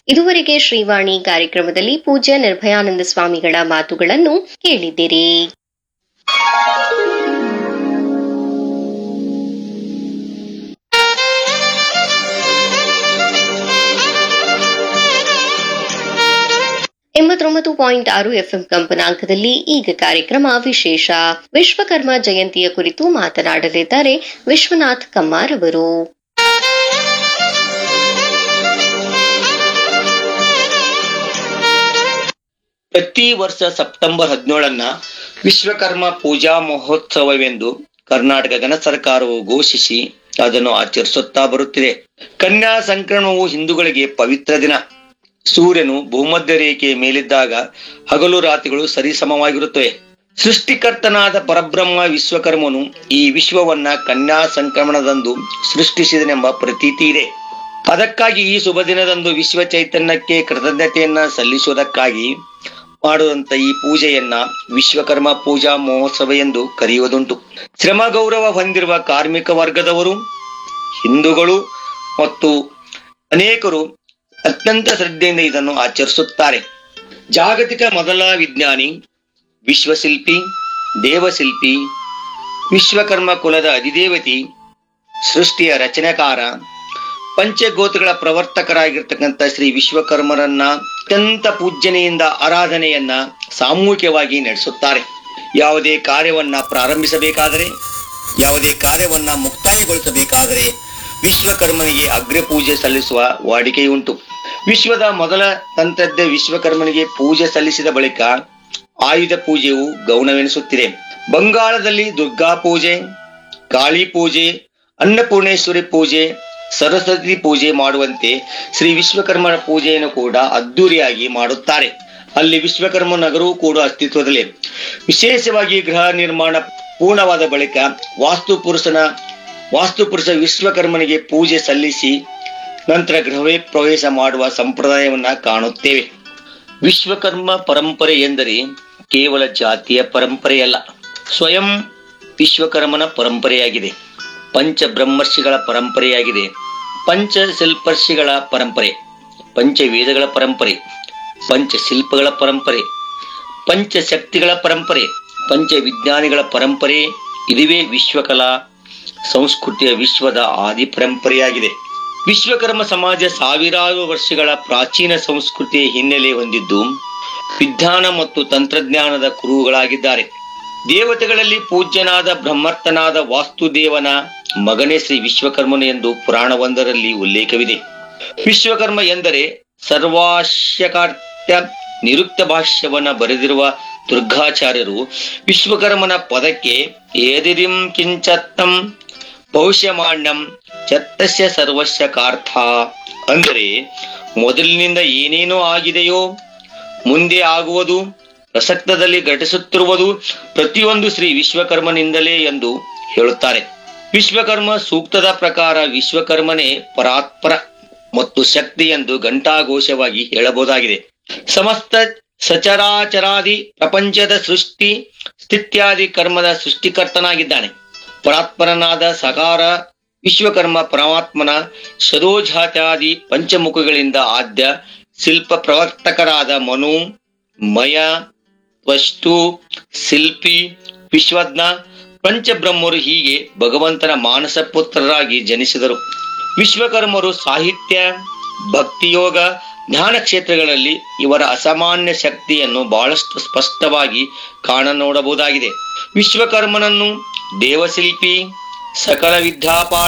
ಇದುವರೆಗೆ ಶ್ರೀವಾಣಿ ಕಾರ್ಯಕ್ರಮದಲ್ಲಿ ಪೂಜ್ಯ ನಿರ್ಭಯಾನಂದ ಸ್ವಾಮಿಗಳ ಮಾತುಗಳನ್ನು ಕೇಳಿದಿರಿ. .6 FM ಕಂಪನಾಂಕದಲ್ಲಿ ಈಗ ಕಾರ್ಯಕ್ರಮ ವಿಶೇಷ ವಿಶ್ವಕರ್ಮ ಜಯಂತಿಯ ಕುರಿತು ಮಾತನಾಡಲಿದ್ದಾರೆ ವಿಶ್ವನಾಥ್ ಕಮ್ಮಾರ್ ಅವರು. ಪ್ರತಿ ವರ್ಷ ಸೆಪ್ಟೆಂಬರ್ 17 ವಿಶ್ವಕರ್ಮ ಪೂಜಾ ಮಹೋತ್ಸವವೆಂದು ಕರ್ನಾಟಕ ಗಣ ಸರ್ಕಾರವು ಘೋಷಿಸಿ ಅದನ್ನು ಆಚರಿಸುತ್ತಾ ಬರುತ್ತಿದೆ. ಕನ್ಯಾ ಸಂಕ್ರಮಣವು ಹಿಂದೂಗಳಿಗೆ ಪವಿತ್ರ ದಿನ. ಸೂರ್ಯನು ಭೂಮಧ್ಯ ರೇಖೆಯ ಮೇಲಿದ್ದಾಗ ಹಗಲು ರಾತ್ರಿಗಳು ಸರಿಸಮವಾಗಿರುತ್ತವೆ. ಸೃಷ್ಟಿಕರ್ತನಾದ ಪರಬ್ರಹ್ಮ ವಿಶ್ವಕರ್ಮನು ಈ ವಿಶ್ವವನ್ನ ಕನ್ಯಾ ಸಂಕ್ರಮಣದಂದು ಸೃಷ್ಟಿಸಿದನೆಂಬ ಪ್ರತೀತಿ ಇದೆ. ಅದಕ್ಕಾಗಿ ಈ ಶುಭ ದಿನದಂದು ವಿಶ್ವ ಚೈತನ್ಯಕ್ಕೆ ಕೃತಜ್ಞತೆಯನ್ನ ಸಲ್ಲಿಸುವುದಕ್ಕಾಗಿ ಮಾಡುವಂತ ಈ ಪೂಜೆಯನ್ನ ವಿಶ್ವಕರ್ಮ ಪೂಜಾ ಮಹೋತ್ಸವ ಎಂದು ಕರೆಯುವುದುಂಟು. ಶ್ರಮ ಗೌರವ ಹೊಂದಿರುವ ಕಾರ್ಮಿಕ ವರ್ಗದವರು, ಹಿಂದೂಗಳು ಮತ್ತು ಅನೇಕರು ಅತ್ಯಂತ ಶ್ರದ್ಧೆಯಿಂದ ಇದನ್ನು ಆಚರಿಸುತ್ತಾರೆ. ಜಾಗತಿಕ ಮೊದಲ ವಿಜ್ಞಾನಿ, ವಿಶ್ವಶಿಲ್ಪಿ, ದೇವಶಿಲ್ಪಿ, ವಿಶ್ವಕರ್ಮ ಕುಲದ ಅಧಿದೇವತಿ, ಸೃಷ್ಟಿಯ ರಚನೆಕಾರ, ಪಂಚಗೋತ್ರಗಳ ಪ್ರವರ್ತಕರಾಗಿರ್ತಕ್ಕಂಥ ಶ್ರೀ ವಿಶ್ವಕರ್ಮರನ್ನ ಅತ್ಯಂತ ಪೂಜ್ಯನೆಯಿಂದ ಆರಾಧನೆಯನ್ನ ಸಾಮೂಹಿಕವಾಗಿ ನಡೆಸುತ್ತಾರೆ. ಯಾವುದೇ ಕಾರ್ಯವನ್ನ ಪ್ರಾರಂಭಿಸಬೇಕಾದರೆ, ಯಾವುದೇ ಕಾರ್ಯವನ್ನ ಮುಕ್ತಾಯಗೊಳಿಸಬೇಕಾದರೆ ವಿಶ್ವಕರ್ಮನಿಗೆ ಅಗ್ರ ಪೂಜೆ ಸಲ್ಲಿಸುವ ವಾಡಿಕೆಯುಂಟು. ವಿಶ್ವದ ಮೊದಲ ತಂತ್ರಜ್ಞ ವಿಶ್ವಕರ್ಮನಿಗೆ ಪೂಜೆ ಸಲ್ಲಿಸಿದ ಬಳಿಕ ಆಯುಧ ಪೂಜೆಯು ಗೌಣವೆನಿಸುತ್ತಿದೆ. ಬಂಗಾಳದಲ್ಲಿ ದುರ್ಗಾ ಪೂಜೆ, ಕಾಳಿ ಪೂಜೆ, ಅನ್ನಪೂರ್ಣೇಶ್ವರಿ ಪೂಜೆ, ಸರಸ್ವತಿ ಪೂಜೆ ಮಾಡುವಂತೆ ಶ್ರೀ ವಿಶ್ವಕರ್ಮನ ಪೂಜೆಯನ್ನು ಕೂಡ ಅದ್ದೂರಿಯಾಗಿ ಮಾಡುತ್ತಾರೆ. ಅಲ್ಲಿ ವಿಶ್ವಕರ್ಮ ನಗರವೂ ಕೂಡ ಅಸ್ತಿತ್ವದಲ್ಲೇ. ವಿಶೇಷವಾಗಿ ಗೃಹ ನಿರ್ಮಾಣ ಪೂರ್ಣವಾದ ಬಳಿಕ ವಾಸ್ತುಪುರುಷ ವಿಶ್ವಕರ್ಮನಿಗೆ ಪೂಜೆ ಸಲ್ಲಿಸಿ ನಂತರ ಗೃಹವೇ ಪ್ರವೇಶ ಮಾಡುವ ಸಂಪ್ರದಾಯವನ್ನ ಕಾಣುತ್ತೇವೆ. ವಿಶ್ವಕರ್ಮ ಪರಂಪರೆ ಎಂದರೆ ಕೇವಲ ಜಾತಿಯ ಪರಂಪರೆಯಲ್ಲ, ಸ್ವಯಂ ವಿಶ್ವಕರ್ಮನ ಪರಂಪರೆಯಾಗಿದೆ. ಪಂಚ ಬ್ರಹ್ಮರ್ಷಿಗಳ ಪರಂಪರೆಯಾಗಿದೆ. ಪಂಚ ಶಿಲ್ಪರ್ಷಿಗಳ ಪರಂಪರೆ, ಪಂಚ ವೇದಗಳ ಪರಂಪರೆ, ಪಂಚ ಶಿಲ್ಪಗಳ ಪರಂಪರೆ, ಪಂಚ ಶಕ್ತಿಗಳ ಪರಂಪರೆ, ಪಂಚ ವಿಜ್ಞಾನಿಗಳ ಪರಂಪರೆ. ಇದುವೇ ವಿಶ್ವಕಲಾ ಸಂಸ್ಕೃತಿಯ ವಿಶ್ವದ ಆದಿ ಪರಂಪರೆಯಾಗಿದೆ. ವಿಶ್ವಕರ್ಮ ಸಮಾಜ ಸಾವಿರಾರು ವರ್ಷಗಳ ಪ್ರಾಚೀನ ಸಂಸ್ಕೃತಿಯ ಹಿನ್ನೆಲೆ ಹೊಂದಿದ್ದು ವಿಜ್ಞಾನ ಮತ್ತು ತಂತ್ರಜ್ಞಾನದ ಕುರುಹುಗಳಾಗಿದ್ದಾರೆ. ದೇವತೆಗಳಲ್ಲಿ ಪೂಜ್ಯನಾದ ಬ್ರಹ್ಮರ್ಥನಾದ ವಾಸ್ತುದೇವನ ಮಗನೇ ಶ್ರೀ ವಿಶ್ವಕರ್ಮನು ಎಂದು ಪುರಾಣವೊಂದರಲ್ಲಿ ಉಲ್ಲೇಖವಿದೆ. ವಿಶ್ವಕರ್ಮ ಎಂದರೆ ಸರ್ವಾಶ್ಯಕಾರ್ತ್ಯ ನಿರುಕ್ತ ಭಾಷ್ಯವನ್ನ ಬರೆದಿರುವ ದುರ್ಗಾಚಾರ್ಯರು ವಿಶ್ವಕರ್ಮನ ಪದಕ್ಕೆ ಏದಿರಿಂ ಕಿಂಚತ್ತಂ ಭವಿಷ್ಯಮಾಣ್ಯಂ ಚತ್ತಸ್ಯ ಸರ್ವಸ್ಯ ಕಾರ್ಥ ಅಂದರೆ ಮೊದಲಿನಿಂದ ಏನೇನೋ ಆಗಿದೆಯೋ, ಮುಂದೆ ಆಗುವುದು, ಪ್ರಸಕ್ತದಲ್ಲಿ ಘಟಿಸುತ್ತಿರುವುದು ಪ್ರತಿಯೊಂದು ಶ್ರೀ ವಿಶ್ವಕರ್ಮನಿಂದಲೇ ಎಂದು ಹೇಳುತ್ತಾರೆ. ವಿಶ್ವಕರ್ಮ ಸೂಕ್ತದ ಪ್ರಕಾರ ವಿಶ್ವಕರ್ಮನೇ ಪರಾತ್ಪರ ಮತ್ತು ಶಕ್ತಿ ಎಂದು ಘಂಟಾಘೋಷವಾಗಿ ಹೇಳಬಹುದಾಗಿದೆ. ಸಮಸ್ತ ಸಚರಾಚರಾದಿ ಪ್ರಪಂಚದ ಸೃಷ್ಟಿ ಸ್ಥಿತ್ಯಾದಿ ಕರ್ಮದ ಸೃಷ್ಟಿಕರ್ತನಾಗಿದ್ದಾನೆ. ಪರಾತ್ಪರನಾದ ಸಕಾರ ವಿಶ್ವಕರ್ಮ ಪರಮಾತ್ಮನ ಶದೋಜಾತ್ಯಾದಿ ಪಂಚಮುಖಗಳಿಂದ ಆದ್ಯ ಶಿಲ್ಪ ಪ್ರವರ್ತಕರಾದ ಮನು, ಮಯ, ತ್ವಷ್ಟು, ಶಿಲ್ಪಿ, ವಿಶ್ವಜ್ಞ, ಪಂಚಬ್ರಹ್ಮರು ಹೀಗೆ ಭಗವಂತನ ಮಾನಸ ಪುತ್ರರಾಗಿ ಜನಿಸಿದರು. ವಿಶ್ವಕರ್ಮರು ಸಾಹಿತ್ಯ, ಭಕ್ತಿಯೋಗ, ಜ್ಞಾನ ಕ್ಷೇತ್ರಗಳಲ್ಲಿ ಇವರ ಅಸಾಮಾನ್ಯ ಶಕ್ತಿಯನ್ನು ಬಹಳಷ್ಟು ಸ್ಪಷ್ಟವಾಗಿ ಕಾಣನೋಡಬಹುದಾಗಿದೆ. ವಿಶ್ವಕರ್ಮನನ್ನು ದೇವಶಿಲ್ಪಿ, ಸಕಲ ವಿದ್ಯಾಪಾಠ